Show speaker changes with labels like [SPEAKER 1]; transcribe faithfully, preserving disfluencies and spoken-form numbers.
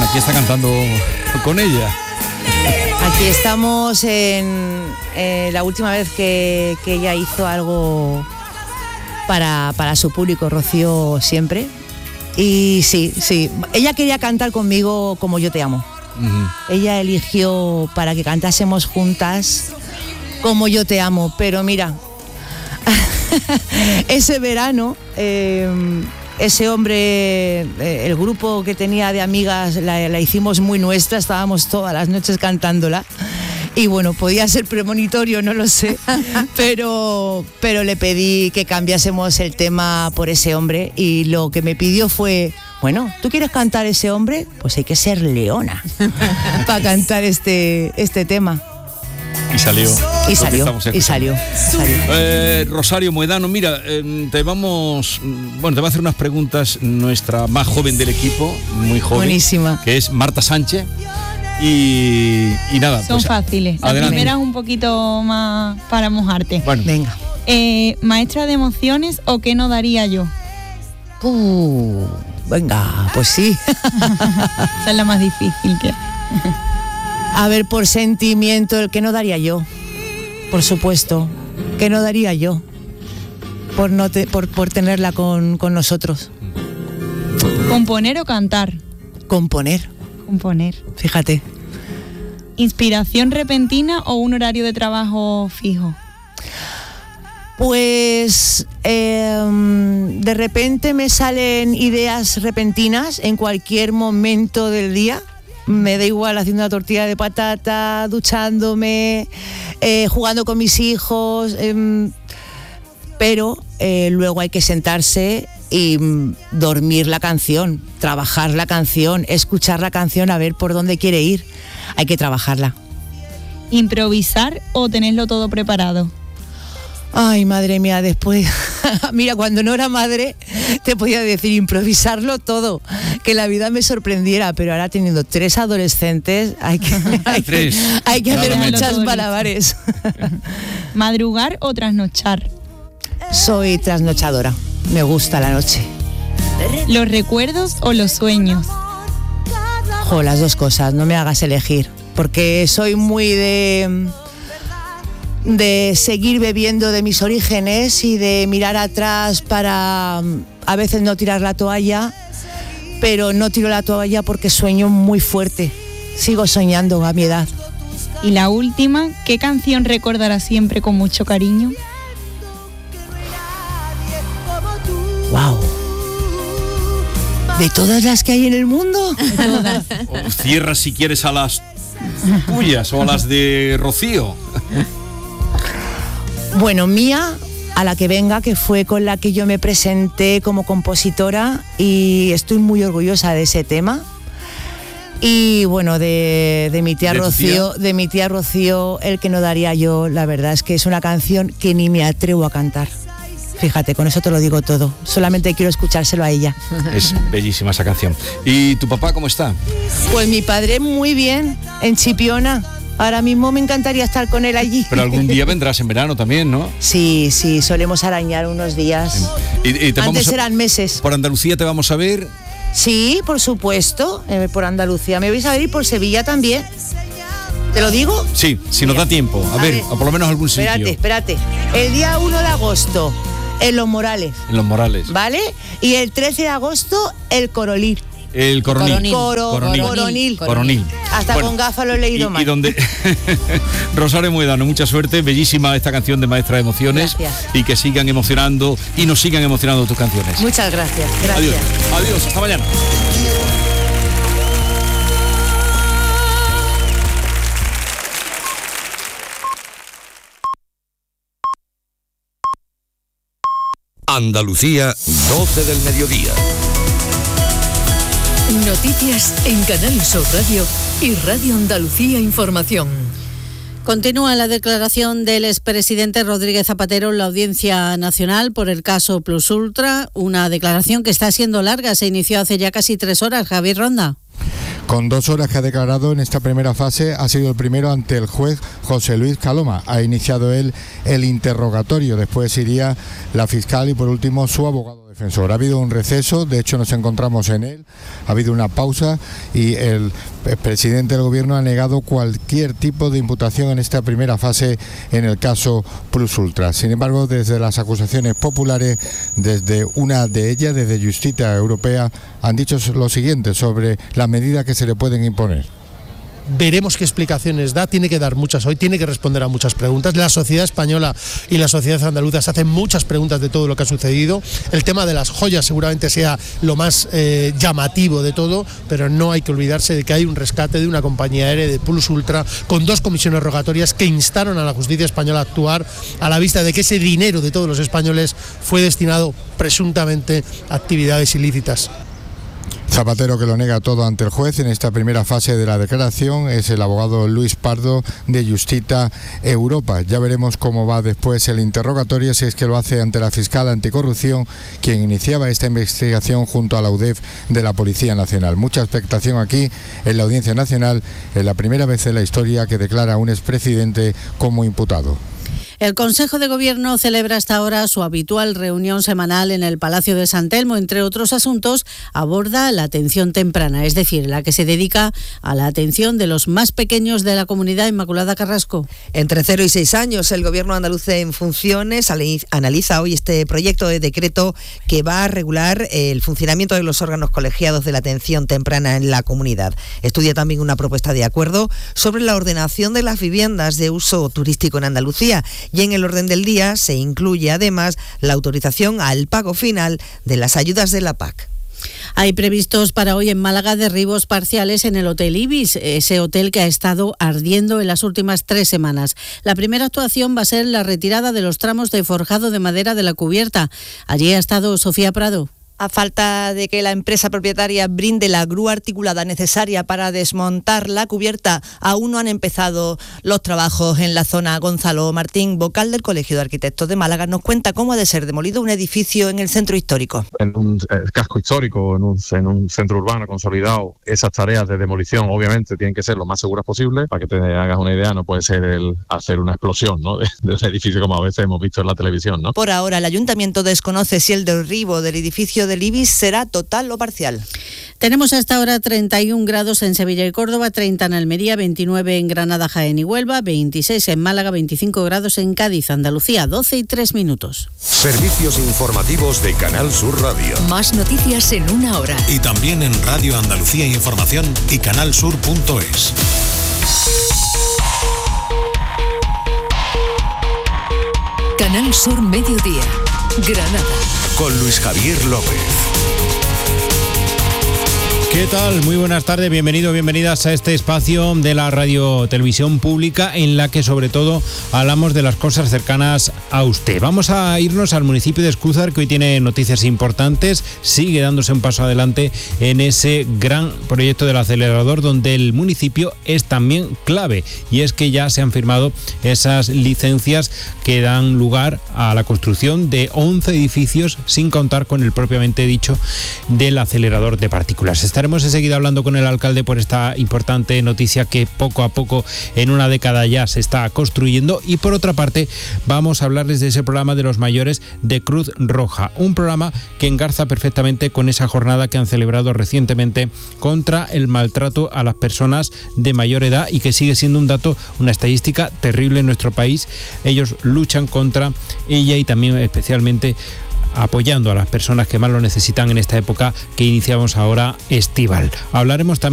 [SPEAKER 1] aquí está cantando con ella.
[SPEAKER 2] Aquí estamos en eh, la última vez que, que ella hizo algo para, para su público, Rocío siempre. Y sí, sí, ella quería cantar conmigo Como yo te amo. Uh-huh. Ella eligió para que cantásemos juntas Como yo te amo, pero mira, ese verano... Eh, Ese hombre, eh, el grupo que tenía de amigas, la, la hicimos muy nuestra, estábamos todas las noches cantándola. Y bueno, podía ser premonitorio, no lo sé, pero, pero le pedí que cambiásemos el tema por ese hombre y lo que me pidió fue, bueno, ¿tú quieres cantar ese hombre? Pues hay que ser leona para cantar este, este tema.
[SPEAKER 1] Y salió.
[SPEAKER 2] Y salió, y salió. salió.
[SPEAKER 1] Eh, Rosario Moedano, mira, eh, te vamos, bueno, te va a hacer unas preguntas nuestra más joven del equipo, muy joven.
[SPEAKER 2] Buenísima.
[SPEAKER 1] Que es Marta Sánchez. Y, y nada.
[SPEAKER 3] Son
[SPEAKER 1] pues,
[SPEAKER 3] fáciles. La
[SPEAKER 1] adelante.
[SPEAKER 3] primera es un poquito más para mojarte.
[SPEAKER 1] Bueno.
[SPEAKER 2] Venga.
[SPEAKER 3] Eh, ¿Maestra de emociones o qué no daría yo?
[SPEAKER 2] Uh, venga, pues sí.
[SPEAKER 3] Esa es la más difícil que...
[SPEAKER 2] A ver, por sentimiento, el que no daría yo, por supuesto, que no daría yo, por no te, por, por tenerla con, con nosotros.
[SPEAKER 3] ¿Componer o cantar?
[SPEAKER 2] Componer.
[SPEAKER 3] Componer.
[SPEAKER 2] Fíjate.
[SPEAKER 3] ¿Inspiración repentina o un horario de trabajo fijo?
[SPEAKER 2] Pues eh, de repente me salen ideas repentinas en cualquier momento del día. Me da igual haciendo una tortilla de patata, duchándome, eh, jugando con mis hijos, eh, pero eh, luego hay que sentarse y mm, dormir la canción, trabajar la canción, escuchar la canción a ver por dónde quiere ir. Hay que trabajarla.
[SPEAKER 3] ¿Improvisar o tenerlo todo preparado?
[SPEAKER 2] Ay, madre mía, después, mira, cuando no era madre te podía decir improvisarlo todo, que la vida me sorprendiera, pero ahora teniendo tres adolescentes hay que, hay que, hay que hacer muchas malabares.
[SPEAKER 3] ¿Madrugar o trasnochar?
[SPEAKER 2] Soy trasnochadora, me gusta la noche.
[SPEAKER 3] ¿Los recuerdos o los sueños?
[SPEAKER 2] Jo, las dos cosas, no me hagas elegir, porque soy muy de... de seguir bebiendo de mis orígenes y de mirar atrás para a veces no tirar la toalla, pero no tiro la toalla porque sueño muy fuerte, sigo soñando a mi edad.
[SPEAKER 3] Y la última, ¿qué canción recordarás siempre con mucho cariño?
[SPEAKER 2] Wow. ¿De todas las que hay en el mundo?
[SPEAKER 3] De todas.
[SPEAKER 1] O cierra si quieres a las tuyas o a las de Rocío.
[SPEAKER 2] Bueno, mía, a la que venga, que fue con la que yo me presenté como compositora y estoy muy orgullosa de ese tema. Y bueno, de, de mi tía
[SPEAKER 1] ¿De tu
[SPEAKER 2] Rocío,
[SPEAKER 1] tía?
[SPEAKER 2] de mi tía Rocío, el que no daría yo, la verdad es que es una canción que ni me atrevo a cantar. Fíjate, con eso te lo digo todo. Solamente quiero escuchárselo a ella.
[SPEAKER 1] Es bellísima esa canción. ¿Y tu papá cómo está?
[SPEAKER 2] Pues mi padre muy bien, en Chipiona. Ahora mismo me encantaría estar con él allí.
[SPEAKER 1] Pero algún día vendrás en verano también, ¿no?
[SPEAKER 2] Sí, sí, solemos arañar unos días.
[SPEAKER 1] Y, y te
[SPEAKER 2] Antes
[SPEAKER 1] vamos a,
[SPEAKER 2] eran meses.
[SPEAKER 1] Por Andalucía te vamos a ver.
[SPEAKER 2] Sí, por supuesto, eh, por Andalucía. Me vais a ver y por Sevilla también. ¿Te lo digo?
[SPEAKER 1] Sí, si nos da tiempo. A,
[SPEAKER 2] A
[SPEAKER 1] ver,
[SPEAKER 2] ver,
[SPEAKER 1] o por lo menos algún sitio.
[SPEAKER 2] Espérate, espérate. El día uno de agosto, en Los Morales,
[SPEAKER 1] En Los Morales.
[SPEAKER 2] ¿vale? Y el trece de agosto, el Corolí.
[SPEAKER 1] El Coronil.
[SPEAKER 4] Coronil.
[SPEAKER 2] Coro-
[SPEAKER 1] Coronil.
[SPEAKER 2] Coronil.
[SPEAKER 1] Coronil.
[SPEAKER 2] Hasta
[SPEAKER 1] Bueno,
[SPEAKER 2] con gafas lo he leído
[SPEAKER 1] y,
[SPEAKER 2] mal.
[SPEAKER 1] y donde Rosario Moedano, mucha suerte, bellísima esta canción de Maestra de Emociones.
[SPEAKER 2] Gracias.
[SPEAKER 1] Y que sigan emocionando y nos sigan emocionando tus canciones.
[SPEAKER 2] Muchas gracias. Gracias.
[SPEAKER 1] Adiós. Adiós, hasta mañana.
[SPEAKER 5] Andalucía, doce del mediodía.
[SPEAKER 6] Noticias en Canal Sur Radio y Radio Andalucía Información.
[SPEAKER 4] Continúa la declaración del expresidente Rodríguez Zapatero en la Audiencia Nacional por el caso Plus Ultra, una declaración que está siendo larga, se inició hace ya casi tres horas. Javier Ronda.
[SPEAKER 7] Con dos horas que ha declarado en esta primera fase, ha sido el primero ante el juez José Luis Caloma. Ha iniciado él el interrogatorio, después iría la fiscal y por último su abogado de Defensor. Ha habido un receso, de hecho nos encontramos en él, ha habido una pausa y el, el presidente del gobierno ha negado cualquier tipo de imputación en esta primera fase en el caso Plus Ultra. Sin embargo, desde las acusaciones populares, desde una de ellas, desde Justicia Europea, han dicho lo siguiente sobre las medidas que se le pueden imponer.
[SPEAKER 8] Veremos qué explicaciones da, tiene que dar muchas hoy, tiene que responder a muchas preguntas. La sociedad española y la sociedad andaluza se hacen muchas preguntas de todo lo que ha sucedido. El tema de las joyas seguramente sea lo más eh, llamativo de todo, pero no hay que olvidarse de que hay un rescate de una compañía aérea de Plus Ultra con dos comisiones rogatorias que instaron a la justicia española a actuar a la vista de que ese dinero de todos los españoles fue destinado presuntamente a actividades ilícitas.
[SPEAKER 7] Zapatero, que lo nega todo ante el juez en esta primera fase de la declaración, es el abogado Luis Pardo de Justicia Europa. Ya veremos cómo va después el interrogatorio, si es que lo hace ante la fiscal anticorrupción, quien iniciaba esta investigación junto a la U D E F de la Policía Nacional. Mucha expectación aquí en la Audiencia Nacional, es la primera vez en la historia que declara a un expresidente como imputado.
[SPEAKER 4] El Consejo de Gobierno celebra hasta ahora su habitual reunión semanal en el Palacio de San Telmo. Entre otros asuntos, aborda la atención temprana, es decir, la que se dedica a la atención de los más pequeños de la comunidad. Inmaculada Carrasco.
[SPEAKER 9] Entre cero y seis años, el Gobierno andaluz en funciones analiza hoy este proyecto de decreto que va a regular el funcionamiento de los órganos colegiados de la atención temprana en la comunidad. Estudia también una propuesta de acuerdo sobre la ordenación de las viviendas de uso turístico en Andalucía. Y en el orden del día se incluye además la autorización al pago final de las ayudas de la P A C.
[SPEAKER 4] Hay previstos para hoy en Málaga derribos parciales en el Hotel Ibis, ese hotel que ha estado ardiendo en las últimas tres semanas. La primera actuación va a ser la retirada de los tramos de forjado de madera de la cubierta. Allí ha estado Sofía Prado.
[SPEAKER 10] A falta de que la empresa propietaria brinde la grúa articulada necesaria para desmontar la cubierta, aún no han empezado los trabajos en la zona. Gonzalo Martín, vocal del Colegio de Arquitectos de Málaga, nos cuenta cómo ha de ser demolido un edificio en el centro histórico.
[SPEAKER 11] En un eh, casco histórico, en un, en un centro urbano consolidado, esas tareas de demolición obviamente tienen que ser lo más seguras posible. Para que te hagas una idea, no puede ser el hacer una explosión, ¿no?, de, de un edificio como a veces hemos visto en la televisión, ¿no?
[SPEAKER 10] Por ahora, el ayuntamiento desconoce si el derribo del edificio del Ibis será total o parcial.
[SPEAKER 4] Tenemos hasta ahora treinta y un grados en Sevilla y Córdoba, treinta en Almería, veintinueve en Granada, Jaén y Huelva, veintiséis en Málaga, veinticinco grados en Cádiz, Andalucía, doce y tres minutos.
[SPEAKER 5] Servicios informativos de Canal Sur Radio.
[SPEAKER 6] Más noticias en una hora.
[SPEAKER 12] Y también en Radio Andalucía Información y canal sur punto es.
[SPEAKER 6] Canal Sur Mediodía, Granada.
[SPEAKER 5] Con Luis Javier López.
[SPEAKER 1] ¿Qué tal? Muy buenas tardes, bienvenidos, bienvenidas a este espacio de la Radio Televisión Pública en la que sobre todo hablamos de las cosas cercanas a usted. Vamos a irnos al municipio de Escúzar, que hoy tiene noticias importantes, sigue dándose un paso adelante en ese gran proyecto del acelerador donde el municipio es también clave, y es que ya se han firmado esas licencias que dan lugar a la construcción de once edificios, sin contar con el propiamente dicho del acelerador de partículas. Estaremos enseguida hablando con el alcalde por esta importante noticia que poco a poco en una década ya se está construyendo, y por otra parte vamos a hablarles de ese programa de los mayores de Cruz Roja, un programa que engarza perfectamente con esa jornada que han celebrado recientemente contra el maltrato a las personas de mayor edad y que sigue siendo un dato, una estadística terrible en nuestro país. Ellos luchan contra ella y también especialmente apoyando a las personas que más lo necesitan en esta época que iniciamos ahora estival. Hablaremos también